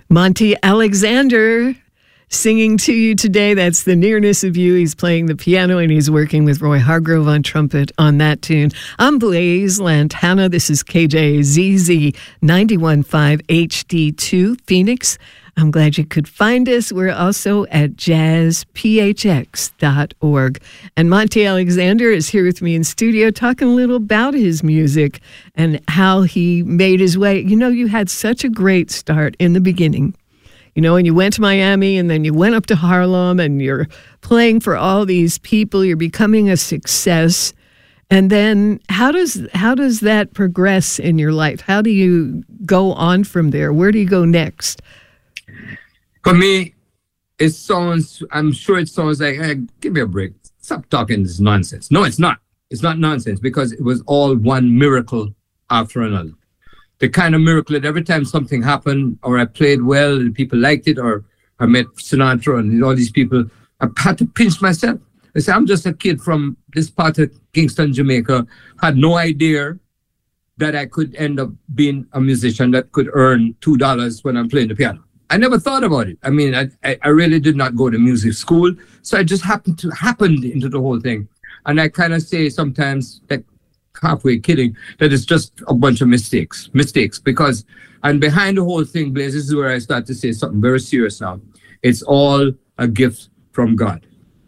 Monty Alexander singing to you today. That's The Nearness of You. He's playing the piano and he's working with Roy Hargrove on trumpet on that tune. I'm Blaise Lantana. This is KJZZ 91.5 HD2 Phoenix. I'm glad you could find us. We're also at jazzphx.org. And Monty Alexander is here with me in studio talking a little about his music and how he made his way. You know, you had such a great start in the beginning. You know, and you went to Miami and then you went up to Harlem and you're playing for all these people. You're becoming a success. And then how does that progress in your life? How do you go on from there? Where do you go next? For me, I'm sure it sounds like, hey, give me a break. Stop talking this nonsense. No, it's not. It's not nonsense because it was all one miracle after another. The kind of miracle that every time something happened or I played well and people liked it or I met Sinatra and all these people, I had to pinch myself. I said, I'm just a kid from this part of Kingston, Jamaica, had no idea that I could end up being a musician that could earn $2 when I'm playing the piano. I never thought about it. I mean, I really did not go to music school. So I just happened into the whole thing. And I kind of say sometimes, like halfway kidding, that it's just a bunch of mistakes because, and behind the whole thing, Blaise, this is where I start to say something very serious now. It's all a gift from God.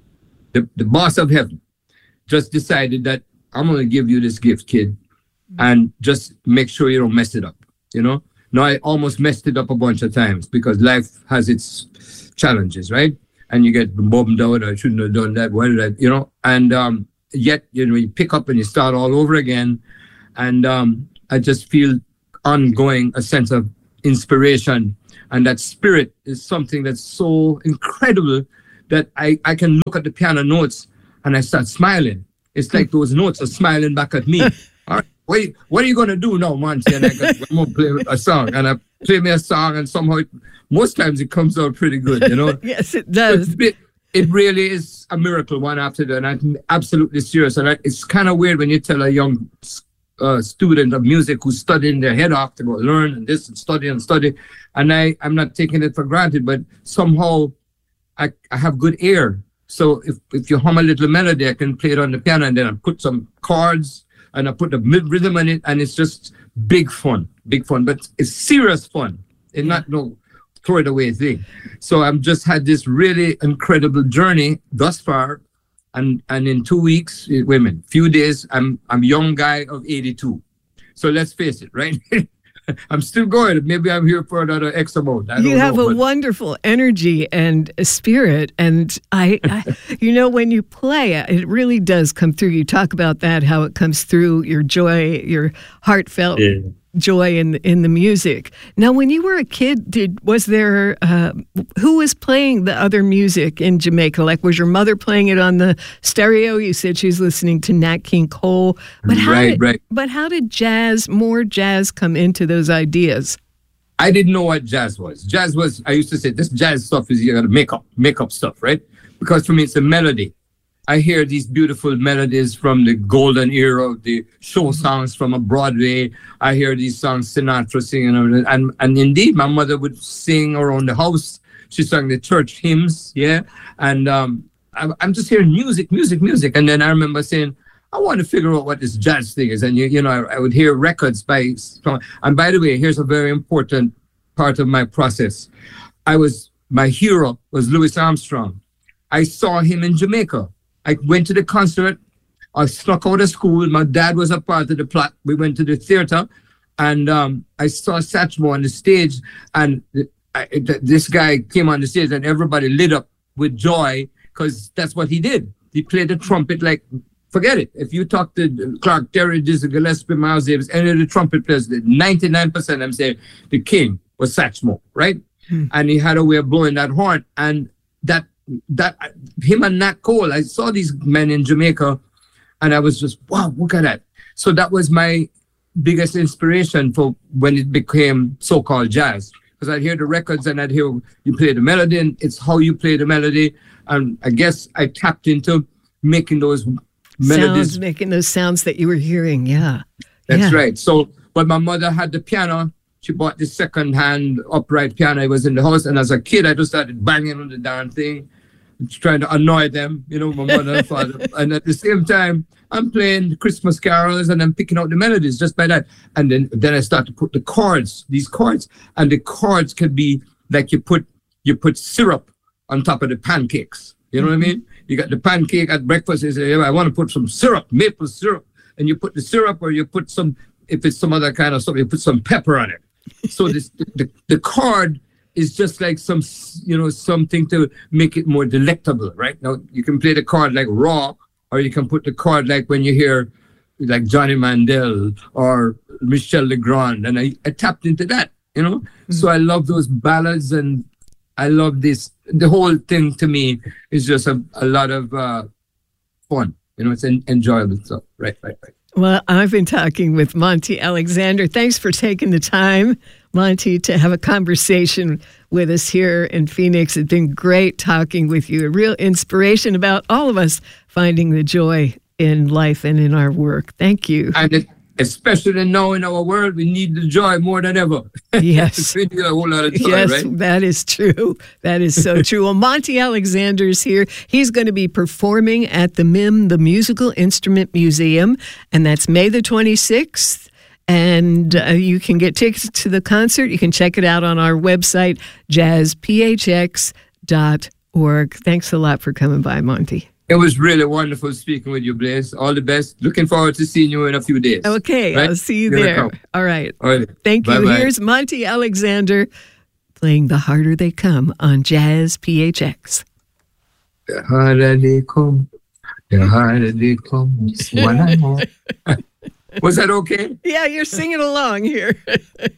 The boss of heaven just decided that I'm going to give you this gift, kid, and just make sure you don't mess it up, you know? Now, I almost messed it up a bunch of times because life has its challenges, right? And you get bummed out, I shouldn't have done that, why did I, you know? And yet, you know, you pick up and you start all over again. And I just feel ongoing a sense of inspiration. And that spirit is something that's so incredible that I can look at the piano notes and I start smiling. It's like those notes are smiling back at me. All right, what are you going to do now, Monty? And I'm going to play a song. And I play me a song and somehow, most times it comes out pretty good, you know? Yes, it does. It really is a miracle one after the other, and I'm absolutely serious. And it's kind of weird when you tell a young student of music who's studying their head off to go learn and this and study. And I'm not taking it for granted, but somehow I have good ear. So if you hum a little melody, I can play it on the piano and then I put some chords and I put the rhythm on it, and it's just big fun. But it's serious fun. It's not no throw it away thing. So I've just had this really incredible journey thus far, and in 2 weeks, few days, I'm a young guy of 82. So let's face it, right? I'm still going. Maybe I'm here for another X amount. You have a wonderful energy and a spirit. And I you know, when you play, it really does come through. You talk about that, how it comes through, your joy, your heartfelt joy in the music. Now, when you were a kid, was there who was playing the other music in Jamaica? Like, was your mother playing it on the stereo? You said she was listening to Nat King Cole. But how did more jazz come into those ideas? I didn't know what jazz was. Jazz was, I used to say, this jazz stuff is you got to make up stuff, right? Because for me, it's a melody. I hear these beautiful melodies from the golden era of the show songs from Broadway. I hear these songs Sinatra singing, and indeed, my mother would sing around the house. She sang the church hymns, yeah. And I'm just hearing music, and then I remember saying, I want to figure out what this jazz thing is. And you know, I would hear records and by the way, here's a very important part of my process. My hero was Louis Armstrong. I saw him in Jamaica. I went to the concert. I snuck out of school. My dad was a part of the plot. We went to the theater, and I saw Satchmo on the stage. And this guy came on the stage, and everybody lit up with joy because that's what he did. He played the trumpet like, forget it. If you talk to Clark Terry, Dizzy Gillespie, Miles Davis, any of the trumpet players, 99% of them say the king was Satchmo, right? And he had a way of blowing that horn, and that him and Nat Cole, I saw these men in Jamaica and I was just, wow, look at that. So that was my biggest inspiration for when it became so-called jazz. Because I'd hear the records and I'd hear you play the melody and it's how you play the melody. And I guess I tapped into making those melodies. Making those sounds that you were hearing, yeah. That's right. So, but my mother had the piano she bought this second-hand upright piano. It was in the house, and as a kid, I just started banging on the darn thing, trying to annoy them, my mother and father. And at the same time, I'm playing Christmas carols, and I'm picking out the melodies just by that. And then I start to put these chords, and the chords could be like you put syrup on top of the pancakes. You know what I mean? You got the pancake at breakfast, you say, I want to put some syrup, maple syrup. And you put the syrup, or you put some, if it's some other kind of stuff, you put some pepper on it. So the chord is just like something to make it more delectable, right? Now, you can play the chord like raw, or you can put the chord like when you hear like Johnny Mandel or Michel Legrand, and I tapped into that, Mm-hmm. So I love those ballads, and I love this. The whole thing to me is just a lot of fun. It's enjoyable stuff. Right. Well, I've been talking with Monty Alexander. Thanks for taking the time, Monty, to have a conversation with us here in Phoenix. It's been great talking with you. A real inspiration about all of us finding the joy in life and in our work. Thank you. And especially now in our world, we need the joy more than ever. Yes. We need a whole lot of joy, yes, right? That is true. That is so true. Well, Monty Alexander is here. He's going to be performing at the MIM, the Musical Instrument Museum, and that's May the 26th. And you can get tickets to the concert. You can check it out on our website, jazzphx.org. Thanks a lot for coming by, Monty. It was really wonderful speaking with you, Blaze. All the best. Looking forward to seeing you in a few days. Okay, right? I'll see you there. All right. Thank you. Bye-bye. Here's Monty Alexander playing The Harder They Come on Jazz PHX. The harder they come, the harder they come. Was that okay? Yeah, you're singing along here.